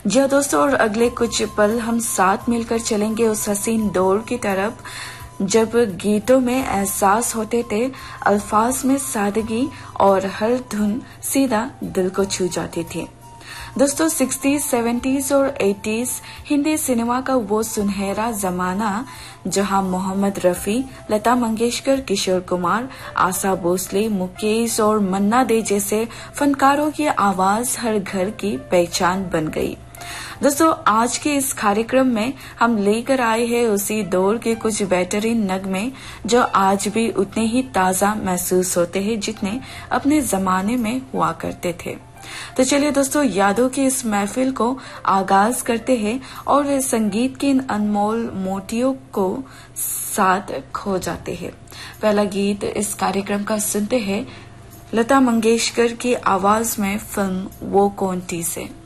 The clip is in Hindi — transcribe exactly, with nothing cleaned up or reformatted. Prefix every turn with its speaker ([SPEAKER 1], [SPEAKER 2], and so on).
[SPEAKER 1] जी हाँ दोस्तों, और अगले कुछ पल हम साथ मिलकर चलेंगे उस हसीन दौर की तरफ जब गीतों में एहसास होते थे, अल्फाज में सादगी और हर धुन सीधा दिल को छू जाती थी। दोस्तों सिक्सटीज़, सेवेंटीज़ और एटीज़ हिंदी सिनेमा का वो सुनहरा जमाना जहां मोहम्मद रफी, लता मंगेशकर, किशोर कुमार, आशा भोसले, मुकेश और मन्ना डे जैसे फनकारों की आवाज हर घर की पहचान बन गई। दोस्तों आज के इस कार्यक्रम में हम लेकर आए हैं उसी दौर के कुछ बेहतरीन नगमे जो आज भी उतने ही ताजा महसूस होते हैं जितने अपने जमाने में हुआ करते थे। तो चलिए दोस्तों, यादों की इस महफिल को आगाज करते हैं और संगीत के इन अनमोल मोतियों को साथ खो जाते हैं। पहला गीत इस कार्यक्रम का सुनते हैं लता मंगेशकर की आवाज में फिल्म वो कौन थी से।